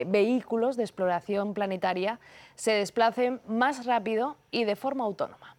vehículos de exploración planetaria se desplacen más rápido y de forma autónoma.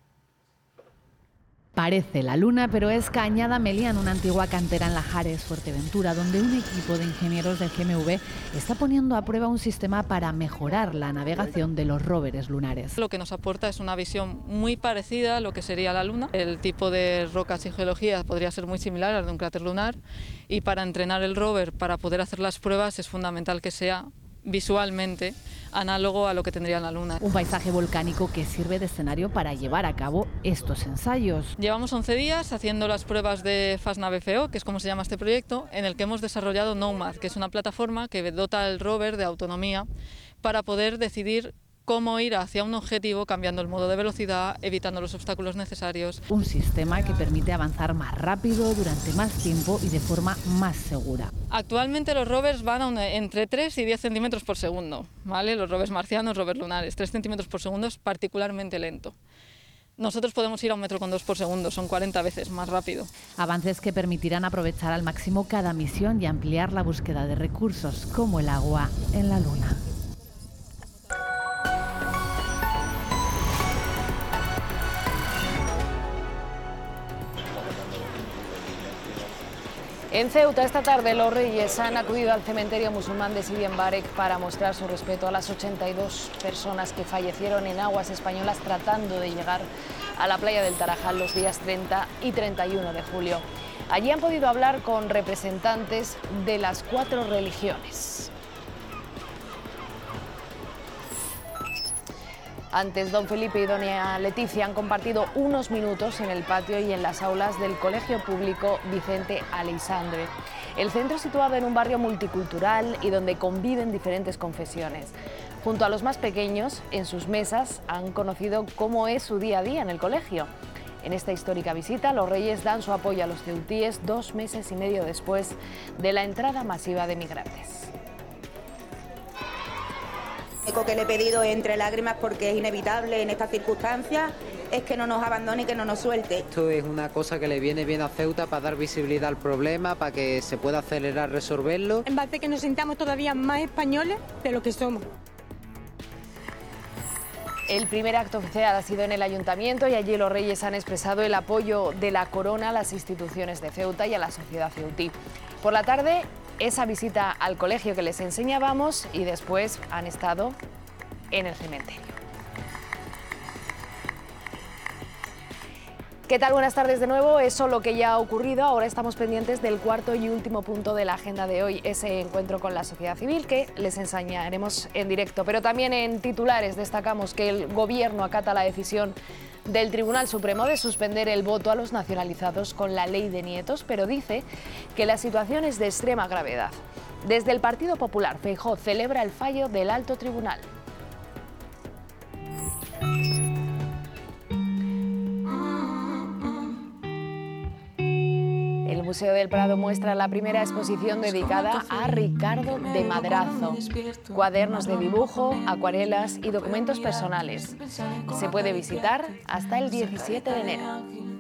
Parece la Luna, pero es Cañada Melián, una antigua cantera en Lajares, Fuerteventura, donde un equipo de ingenieros del GMV está poniendo a prueba un sistema para mejorar la navegación de los rovers lunares. Lo que nos aporta es una visión muy parecida a lo que sería la Luna. El tipo de rocas y geología podría ser muy similar al de un cráter lunar, y para entrenar el rover, para poder hacer las pruebas, es fundamental que sea visualmente análogo a lo que tendría la Luna. Un paisaje volcánico que sirve de escenario para llevar a cabo estos ensayos. Llevamos 11 días haciendo las pruebas de FastNavFO, que es como se llama este proyecto, en el que hemos desarrollado Nomad, que es una plataforma que dota al rover de autonomía para poder decidir cómo ir hacia un objetivo cambiando el modo de velocidad, evitando los obstáculos necesarios. Un sistema que permite avanzar más rápido, durante más tiempo y de forma más segura. Actualmente los rovers van entre 3 y 10 centímetros por segundo, ¿vale? Los rovers marcianos, rovers lunares. 3 centímetros por segundo es particularmente lento. Nosotros podemos ir a 1,2 metros por segundo, son 40 veces más rápido. Avances que permitirán aprovechar al máximo cada misión y ampliar la búsqueda de recursos como el agua en la Luna. En Ceuta, esta tarde, los Reyes han acudido al cementerio musulmán de Sidi Mbarek para mostrar su respeto a las 82 personas que fallecieron en aguas españolas tratando de llegar a la playa del Tarajal los días 30 y 31 de julio. Allí han podido hablar con representantes de las 4 religiones. Antes, don Felipe y doña Leticia han compartido unos minutos en el patio y en las aulas del Colegio Público Vicente Aleixandre. El centro situado en un barrio multicultural y donde conviven diferentes confesiones. Junto a los más pequeños, en sus mesas, han conocido cómo es su día a día en el colegio. En esta histórica visita, los Reyes dan su apoyo a los ceutíes 2 meses y medio después de la entrada masiva de migrantes. Lo que le he pedido entre lágrimas, porque es inevitable en estas circunstancias, es que no nos abandone y que no nos suelte. Esto es una cosa que le viene bien a Ceuta para dar visibilidad al problema, para que se pueda acelerar resolverlo. En base a que nos sintamos todavía más españoles de lo que somos. El primer acto oficial ha sido en el Ayuntamiento y allí los Reyes han expresado el apoyo de la Corona a las instituciones de Ceuta y a la sociedad ceutí. Por la tarde, esa visita al colegio que les enseñábamos y después han estado en el cementerio. ¿Qué tal? Buenas tardes de nuevo. Eso lo que ya ha ocurrido. Ahora estamos pendientes del cuarto y último punto de la agenda de hoy, ese encuentro con la sociedad civil que les enseñaremos en directo. Pero también en titulares destacamos que el Gobierno acata la decisión del Tribunal Supremo de suspender el voto a los nacionalizados con la ley de nietos, pero dice que la situación es de extrema gravedad. Desde el Partido Popular, Feijóo celebra el fallo del Alto Tribunal. El Museo del Prado muestra la primera exposición dedicada a Ricardo de Madrazo. Cuadernos de dibujo, acuarelas y documentos personales. Se puede visitar hasta el 17 de enero.